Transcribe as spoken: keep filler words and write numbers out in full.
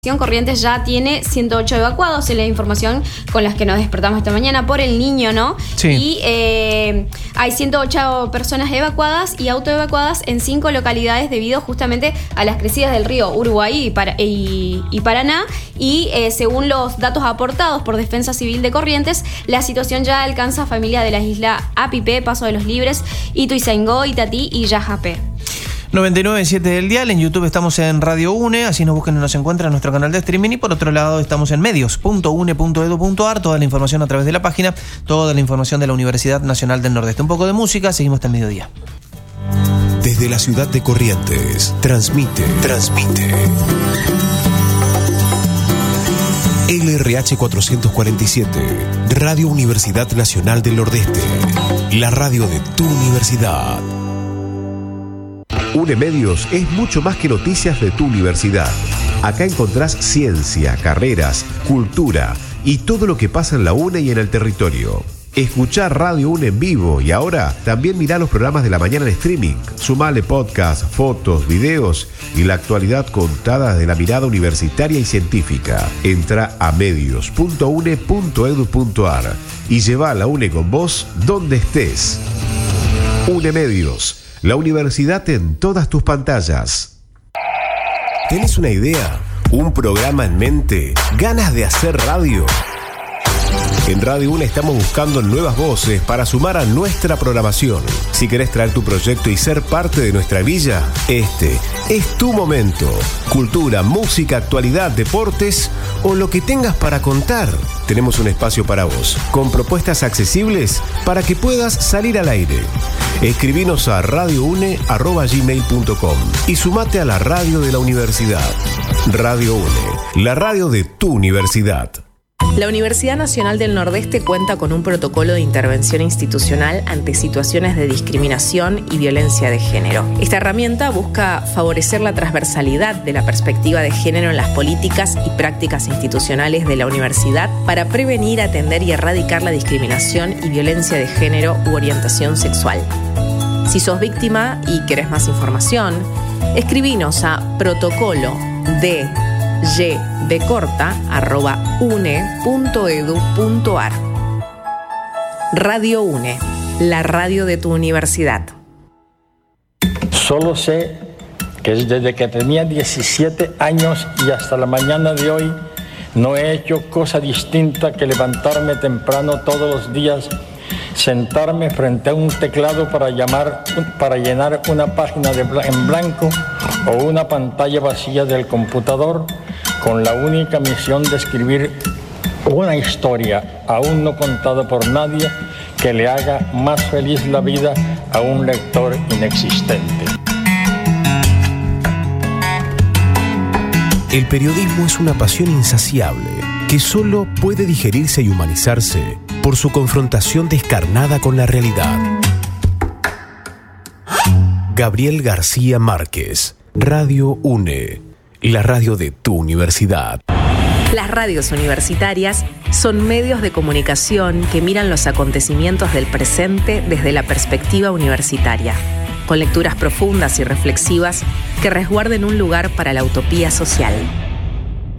Corrientes ya tiene ciento ocho evacuados, es la información con las que nos despertamos esta mañana por el Niño, ¿no? Sí. Y eh, hay ciento ocho personas evacuadas y autoevacuadas en cinco localidades debido justamente a las crecidas del río Uruguay y, para, y, y Paraná. Y eh, según los datos aportados por Defensa Civil de Corrientes, la situación ya alcanza a familias de las islas Apipé, Paso de los Libres, Ituzaingó, Itatí y Yajapé. noventa y nueve punto siete del dial, en YouTube estamos en Radio UNE, así nos busquen y nos encuentran en nuestro canal de streaming, y por otro lado estamos en medios punto une punto edu punto ar, toda la información a través de la página, toda la información de la Universidad Nacional del Nordeste. Un poco de música, seguimos hasta el mediodía. Desde la ciudad de Corrientes, transmite, transmite L R H cuatrocientos cuarenta y siete, Radio Universidad Nacional del Nordeste, la radio de tu universidad. UNE Medios es mucho más que noticias de tu universidad. Acá encontrás ciencia, carreras, cultura y todo lo que pasa en la UNE y en el territorio. Escuchá Radio UNE en vivo y ahora también mirá los programas de la mañana en streaming. Sumale podcast, fotos, videos y la actualidad contada desde la mirada universitaria y científica. Entra a medios punto une punto edu punto ar y lleva a la UNE con vos donde estés. UNE Medios. La universidad en todas tus pantallas. ¿Tenés una idea? ¿Un programa en mente? ¿Ganas de hacer radio? En Radio UNE estamos buscando nuevas voces para sumar a nuestra programación. Si querés traer tu proyecto y ser parte de nuestra villa, este es tu momento. Cultura, música, actualidad, deportes o lo que tengas para contar. Tenemos un espacio para vos, con propuestas accesibles para que puedas salir al aire. Escribinos a radio une arroba gmail punto com y sumate a la radio de la universidad. Radio UNE, la radio de tu universidad. La Universidad Nacional del Nordeste cuenta con un protocolo de intervención institucional ante situaciones de discriminación y violencia de género. Esta herramienta busca favorecer la transversalidad de la perspectiva de género en las políticas y prácticas institucionales de la universidad para prevenir, atender y erradicar la discriminación y violencia de género u orientación sexual. Si sos víctima y querés más información, escribinos a protocolo de y de corta arroba une punto edu punto ar. Radio UNE, la radio de tu universidad. Solo sé que desde que tenía diecisiete años y hasta la mañana de hoy no he hecho cosa distinta que levantarme temprano todos los días, sentarme frente a un teclado para, llamar, para llenar una página de, en blanco o una pantalla vacía del computador, con la única misión de escribir una historia aún no contada por nadie que le haga más feliz la vida a un lector inexistente. El periodismo es una pasión insaciable que solo puede digerirse y humanizarse por su confrontación descarnada con la realidad. Gabriel García Márquez, Radio UNE, la radio de tu universidad. Las radios universitarias son medios de comunicación que miran los acontecimientos del presente desde la perspectiva universitaria, con lecturas profundas y reflexivas que resguarden un lugar para la utopía social.